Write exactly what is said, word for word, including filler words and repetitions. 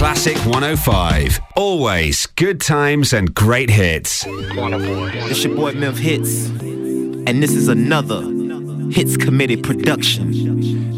Classic one oh five. Always good times and great hits. It's your boy Memphis Hits, and this is another Hits Committee production.